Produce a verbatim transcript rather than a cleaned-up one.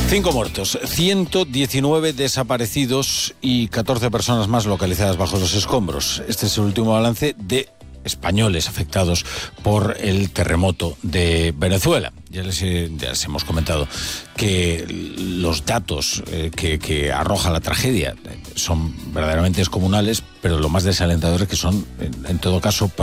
Cinco muertos, ciento diecinueve desaparecidos y catorce personas más localizadas bajo los escombros. Este es el último balance de españoles afectados por el terremoto de Venezuela. Ya les, ya les hemos comentado que los datos eh, que, que arroja la tragedia son verdaderamente descomunales, pero lo más desalentador es que son, en, en todo caso,